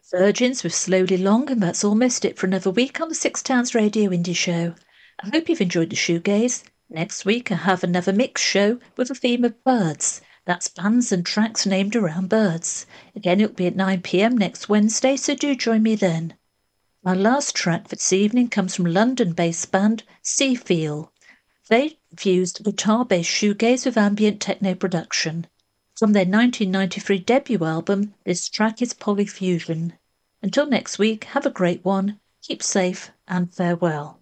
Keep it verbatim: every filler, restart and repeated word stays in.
Virgins with Slowly Long, and that's almost it for another week on the Six Towns Radio Indie Show. I hope you've enjoyed the shoegaze. Next week I have another mix show with a theme of birds. That's bands and tracks named around birds. Again, it'll be at nine p m next Wednesday, so do join me then. My last track for this evening comes from London-based band Seafeel. They fused guitar-based shoegaze with ambient techno production. From their nineteen ninety-three debut album, this track is Polyfusion. Until next week, have a great one, keep safe, and farewell.